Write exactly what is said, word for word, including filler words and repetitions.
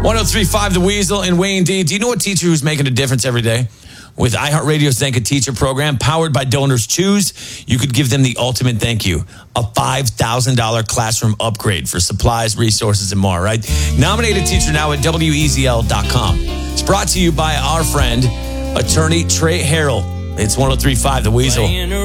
one oh three point five The Weasel and Wayne D. Do you know a teacher who's making a difference every day? With iHeartRadio's Thank a Teacher program, powered by Donors Choose, you could give them the ultimate thank you. A five thousand dollars classroom upgrade for supplies, resources, and more, right? Nominate a teacher now at W E Z L dot com. It's brought to you by our friend, attorney Trey Harrell. It's one oh three point five The Weasel.